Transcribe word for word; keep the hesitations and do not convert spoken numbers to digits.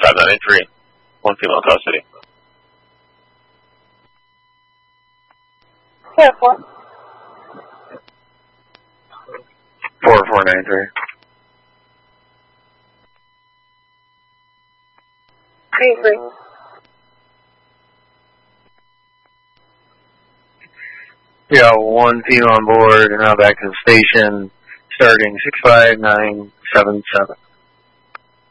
five nine eight three, one female custody. Yeah, four. four four nine three. Three, three. Yeah, one female on board, and now back to the station, starting six five nine seven seven.